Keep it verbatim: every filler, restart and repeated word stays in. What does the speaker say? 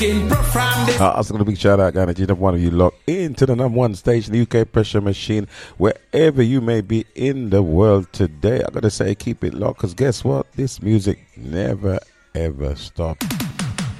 Uh, also going to big shout out, Ghana, G, one of you locked into the number one station, the U K Pressure Machine, wherever you may be in the world today. I got to say, keep it locked, because guess what? This music never, ever stops.